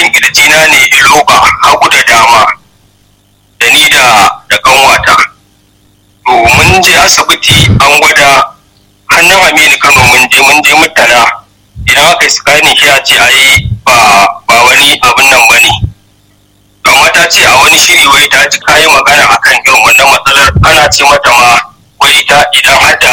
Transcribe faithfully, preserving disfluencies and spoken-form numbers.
ciwon kirjina ne iloba hagu da dama da ni da da kanwata. To mun je asibiti an gwada hannun Aminu Kano, mun je mun je mutala idan aka yi scanning sai a ce ai ba ba wani abin nan bane. Amma ta ce a wani shiri wai ta ji kayi magana akan irin wannan matsalar, ana ce mata ma wai ita idan har da